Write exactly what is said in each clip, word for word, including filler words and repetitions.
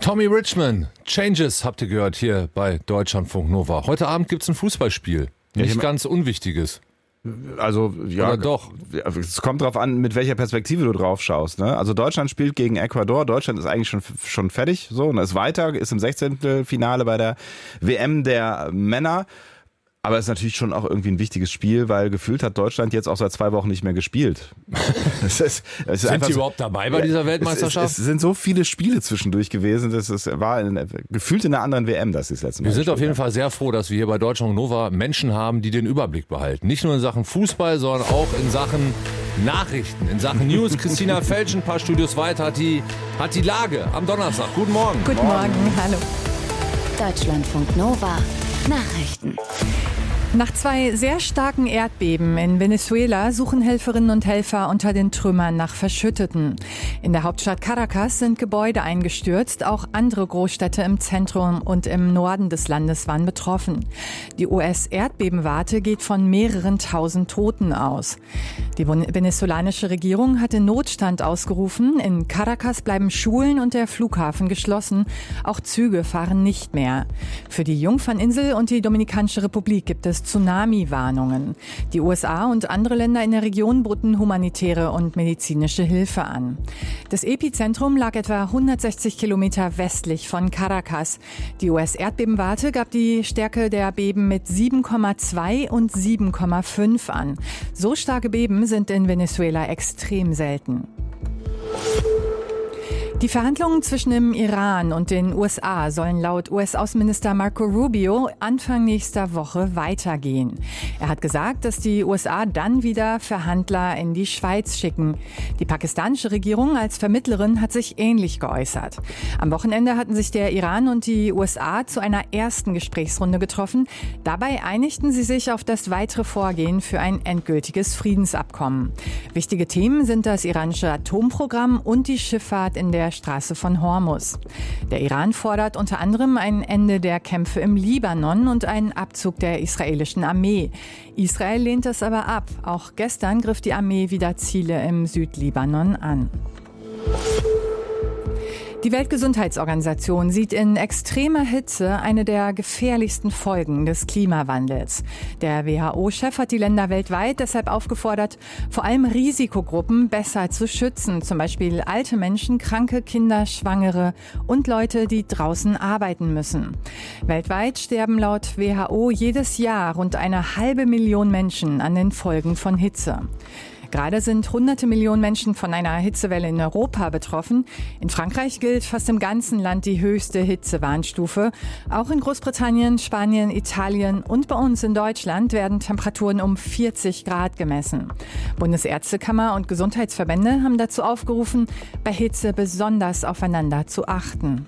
Tommy Richman, Changes habt ihr gehört hier bei Deutschlandfunk Nova. Heute Abend gibt's ein Fußballspiel. Nicht ganz Unwichtiges. Also, ja, Oder doch? Es kommt drauf an, mit welcher Perspektive du drauf schaust. Ne? Also Deutschland spielt gegen Ecuador. Deutschland ist eigentlich schon, schon fertig, so, und ist weiter, ist im Sechzehntelfinale bei der W M der Männer. Aber es ist natürlich schon auch irgendwie ein wichtiges Spiel, weil gefühlt hat Deutschland jetzt auch seit zwei Wochen nicht mehr gespielt. Es ist, es ist sind die überhaupt dabei bei dieser Weltmeisterschaft? Es, es, es sind so viele Spiele zwischendurch gewesen. Das ist, war in, gefühlt in einer anderen W M, das ist das letzte Mal. Wir sind auf jeden Fall sehr froh, dass wir hier bei Deutschland Nova Menschen haben, die den Überblick behalten. Nicht nur in Sachen Fußball, sondern auch in Sachen Nachrichten, in Sachen News. Christina Felsch, ein paar Studios weiter, hat die, hat die Lage am Donnerstag. Guten Morgen. Guten Morgen, hallo. Deutschlandfunk Nova Nachrichten. Nach zwei sehr starken Erdbeben in Venezuela suchen Helferinnen und Helfer unter den Trümmern nach Verschütteten. In der Hauptstadt Caracas sind Gebäude eingestürzt. Auch andere Großstädte im Zentrum und im Norden des Landes waren betroffen. Die U S-Erdbebenwarte geht von mehreren tausend Toten aus. Die venezolanische Regierung hat den Notstand ausgerufen. In Caracas bleiben Schulen und der Flughafen geschlossen. Auch Züge fahren nicht mehr. Für die Jungferninsel und die Dominikanische Republik gibt es Tsunami-Warnungen. Die U S A und andere Länder in der Region boten humanitäre und medizinische Hilfe an. Das Epizentrum lag etwa hundertsechzig Kilometer westlich von Caracas. Die U S-Erdbebenwarte gab die Stärke der Beben mit sieben Komma zwei und sieben Komma fünf an. So starke Beben sind in Venezuela extrem selten. Die Verhandlungen zwischen dem Iran und den U S A sollen laut U S-Außenminister Marco Rubio Anfang nächster Woche weitergehen. Er hat gesagt, dass die U S A dann wieder Verhandler in die Schweiz schicken. Die pakistanische Regierung als Vermittlerin hat sich ähnlich geäußert. Am Wochenende hatten sich der Iran und die U S A zu einer ersten Gesprächsrunde getroffen. Dabei einigten sie sich auf das weitere Vorgehen für ein endgültiges Friedensabkommen. Wichtige Themen sind das iranische Atomprogramm und die Schifffahrt in der Straße von Hormuz. Der Iran fordert unter anderem ein Ende der Kämpfe im Libanon und einen Abzug der israelischen Armee. Israel lehnt das aber ab. Auch gestern griff die Armee wieder Ziele im Südlibanon an. Die Weltgesundheitsorganisation sieht in extremer Hitze eine der gefährlichsten Folgen des Klimawandels. Der W H O-Chef hat die Länder weltweit deshalb aufgefordert, vor allem Risikogruppen besser zu schützen. Zum Beispiel alte Menschen, kranke Kinder, Schwangere und Leute, die draußen arbeiten müssen. Weltweit sterben laut W H O jedes Jahr rund eine halbe Million Menschen an den Folgen von Hitze. Gerade sind hunderte Millionen Menschen von einer Hitzewelle in Europa betroffen. In Frankreich gilt fast im ganzen Land die höchste Hitzewarnstufe. Auch in Großbritannien, Spanien, Italien und bei uns in Deutschland werden Temperaturen um vierzig Grad gemessen. Bundesärztekammer und Gesundheitsverbände haben dazu aufgerufen, bei Hitze besonders aufeinander zu achten.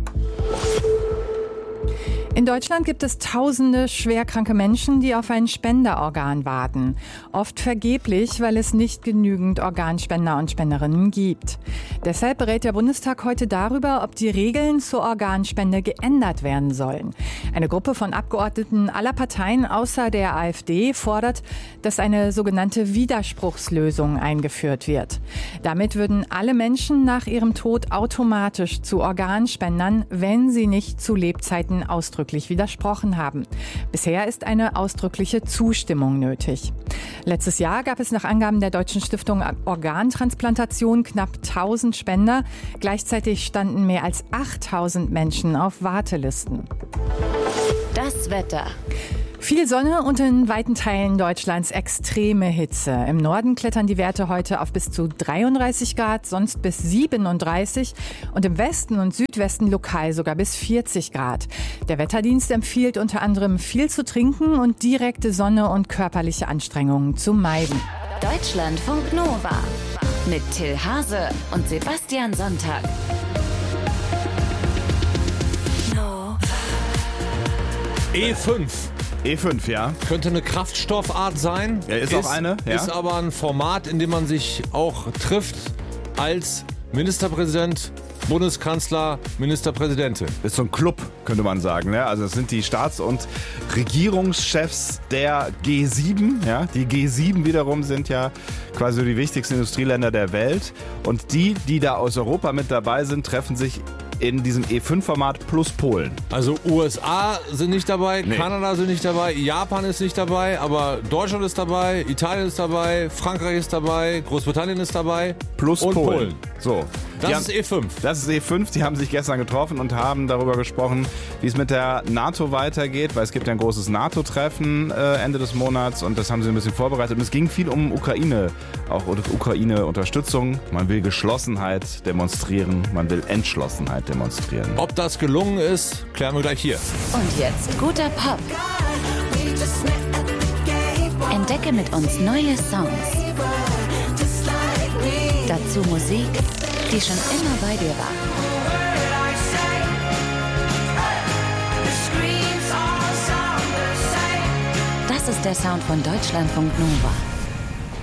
In Deutschland gibt es tausende schwerkranke Menschen, die auf ein Spenderorgan warten. Oft vergeblich, weil es nicht genügend Organspender und Spenderinnen gibt. Deshalb berät der Bundestag heute darüber, ob die Regeln zur Organspende geändert werden sollen. Eine Gruppe von Abgeordneten aller Parteien außer der AfD fordert, dass eine sogenannte Widerspruchslösung eingeführt wird. Damit würden alle Menschen nach ihrem Tod automatisch zu Organspendern, wenn sie nicht zu Lebzeiten ausdrücklich widersprochen haben. Bisher ist eine ausdrückliche Zustimmung nötig. Letztes Jahr gab es nach Angaben der Deutschen Stiftung Organtransplantation knapp tausend Spender. Gleichzeitig standen mehr als achttausend Menschen auf Wartelisten. Das Wetter. Viel Sonne und in weiten Teilen Deutschlands extreme Hitze. Im Norden klettern die Werte heute auf bis zu dreiunddreißig Grad, sonst bis siebenunddreißig und im Westen und Südwesten lokal sogar bis vierzig Grad. Der Wetterdienst empfiehlt unter anderem viel zu trinken und direkte Sonne und körperliche Anstrengungen zu meiden. Deutschlandfunk Nova mit Till Hase und Sebastian Sonntag. E fünf. E fünf, ja. Könnte eine Kraftstoffart sein. Ja, ist, ist auch eine. Ja. Ist aber ein Format, in dem man sich auch trifft als Ministerpräsident, Bundeskanzler, Ministerpräsidentin. Ist so ein Club, könnte man sagen. Ne? Also es sind die Staats- und Regierungschefs der G sieben. Ja? Die G sieben wiederum sind ja quasi die wichtigsten Industrieländer der Welt. Und die, die da aus Europa mit dabei sind, treffen sich in diesem E fünf Format plus Polen. Also U S A sind nicht dabei, Nee. Kanada sind nicht dabei, Japan ist nicht dabei, aber Deutschland ist dabei, Italien ist dabei, Frankreich ist dabei, Großbritannien ist dabei Plus und Polen. Polen. So. Das Die ist haben- E fünf. Das ist E fünf, die haben sich gestern getroffen und haben darüber gesprochen, wie es mit der NATO weitergeht, weil es gibt ja ein großes NATO-Treffen äh, Ende des Monats und das haben sie ein bisschen vorbereitet. Und es ging viel um Ukraine, auch um Ukraine-Unterstützung. Man will Geschlossenheit demonstrieren, man will Entschlossenheit demonstrieren. Ob das gelungen ist, klären wir gleich hier. Und jetzt guter Pop. Entdecke mit uns neue Songs. Dazu Musik, die schon immer bei dir war. Das ist der Sound von Deutschlandfunk Nova.